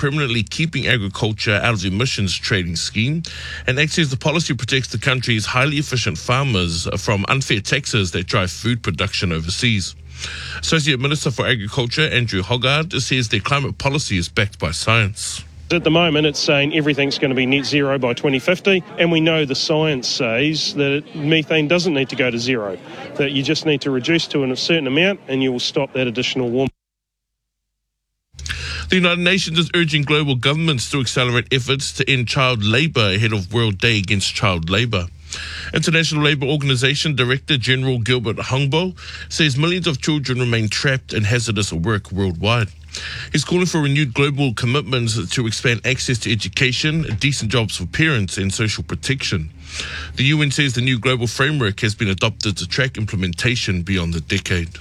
permanently keeping agriculture out of the emissions trading scheme. And ACT says the policy protects the country's highly efficient farmers from unfair taxes that drive food production overseas. Associate Minister for Agriculture, Andrew Hoggard, says their climate policy is backed by science. At the moment, it's saying everything's going to be net zero by 2050, and we know the science says that methane doesn't need to go to zero, that you just need to reduce to a certain amount and you will stop that additional warming. The United Nations is urging global governments to accelerate efforts to end child labour ahead of World Day Against Child Labour. International Labour Organization Director General Gilbert Hungbo says millions of children remain trapped in hazardous work worldwide. He's calling for renewed global commitments to expand access to education, decent jobs for parents and social protection. The UN says the new global framework has been adopted to track implementation beyond the decade.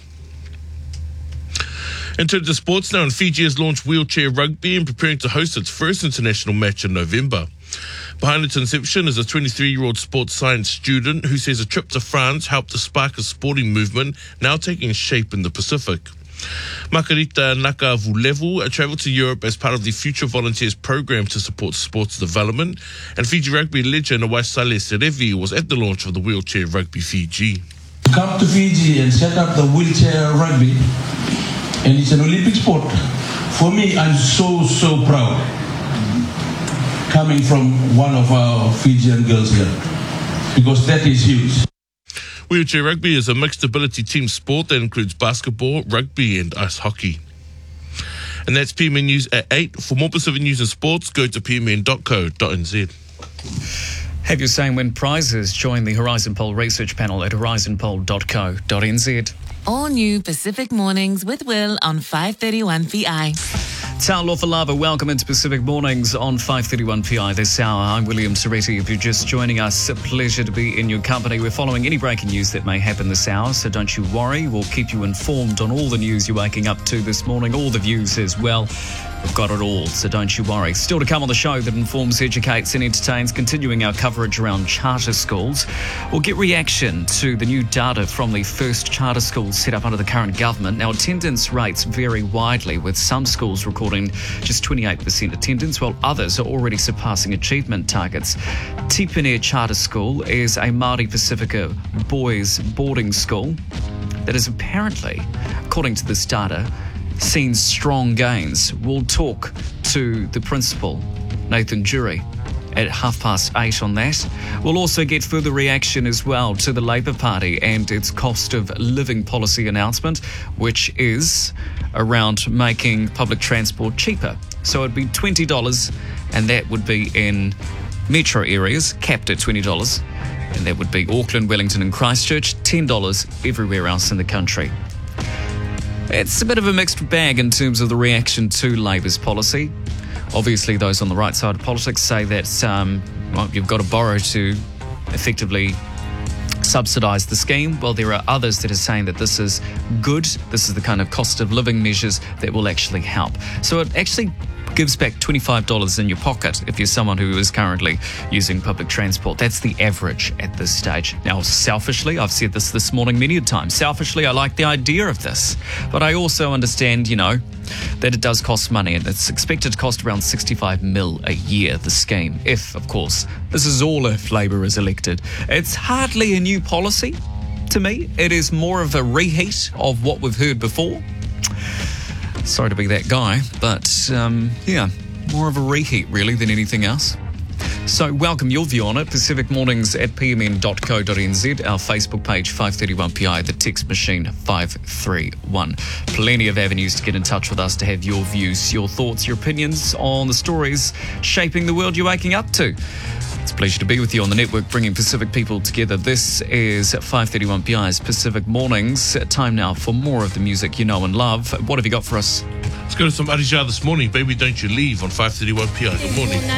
In terms of sports now, Fiji has launched wheelchair rugby and preparing to host its first international match in November. Behind its inception is a 23-year-old sports science student who says a trip to France helped to spark a sporting movement now taking shape in the Pacific. Margarita Nakavulevu travelled to Europe as part of the Future Volunteers program to support sports development, and Fiji rugby legend Waisale Serevi was at the launch of the Wheelchair Rugby Fiji. Come to Fiji and set up the wheelchair rugby, and it's an Olympic sport. For me, I'm so proud coming from one of our Fijian girls here, because that is huge. Wheelchair rugby is a mixed ability team sport that includes basketball, rugby and ice hockey. And that's PMN News at 8. For more Pacific news and sports, go to pmn.co.nz. Have your say and win prizes. Join the Horizon Poll research panel at horizonpoll.co.nz. All new Pacific Mornings with Will on 531PI. Tau Lofa Lava, welcome into Pacific Mornings on 531PI this hour. I'm William Soretti. If you're just joining us, a pleasure to be in your company. We're following any breaking news that may happen this hour, so don't you worry. We'll keep you informed on all the news you're waking up to this morning, all the views as well. We've got it all, so don't you worry. Still to come on the show that informs, educates and entertains, continuing our coverage around charter schools. We'll get reaction to the new data from the first charter schools set up under the current government. Now, attendance rates vary widely, with some schools recording just 28% attendance, while others are already surpassing achievement targets. Tipene Charter School is a Māori Pacifica boys boarding school that is apparently, according to this data, seen strong gains. We'll talk to the principal, Nathan Jury, at 8:30 on that. We'll also get further reaction as well to the Labour Party and its cost of living policy announcement, which is around making public transport cheaper. So it'd be $20, and that would be in metro areas, capped at $20, and that would be Auckland, Wellington and Christchurch, $10 everywhere else in the country. It's a bit of a mixed bag in terms of the reaction to Labour's policy. Obviously, those on the right side of politics say that you've got to borrow to effectively subsidise the scheme. Well, there are others that are saying that this is good. This is the kind of cost of living measures that will actually help. So it actually gives back $25 in your pocket if you're someone who is currently using public transport. That's the average at this stage. Now, selfishly, I've said this morning many a time, selfishly, I like the idea of this. But I also understand, that it does cost money, and it's expected to cost around 65 mil a year, the scheme. If, of course, this is all if Labour is elected. It's hardly a new policy to me. It is more of a reheat of what we've heard before. Sorry to be that guy, but more of a reheat really than anything else. So welcome your view on it. Pacific Mornings at pmn.co.nz, our Facebook page 531PI, the text machine 531. Plenty of avenues to get in touch with us to have your views, your thoughts, your opinions on the stories shaping the world you're waking up to. It's a pleasure to be with you on the network, bringing Pacific people together. This is 531PI's Pacific Mornings. Time now for more of the music you know and love. What have you got for us? Let's go to some Arija this morning. Baby, Don't You Leave on 531PI. Good morning.